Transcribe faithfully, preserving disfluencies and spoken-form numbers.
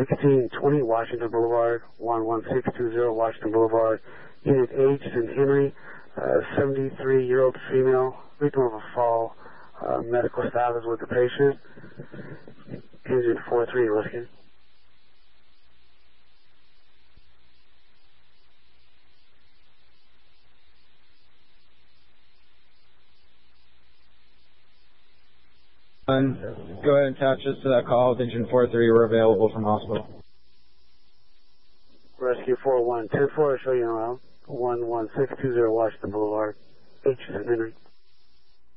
sixteen twenty Washington Boulevard, one one six two zero Washington Boulevard. Unit H, Saint Henry, uh, seventy-three-year-old female, victim of a fall. Uh, medical staff is with the patient. Engine four three, Whiskey. Go ahead and attach us to that call with engine four three. We're available from hospital. Rescue four one ten four, show you around. one one six two zero Washington Boulevard, H, Saint Henry.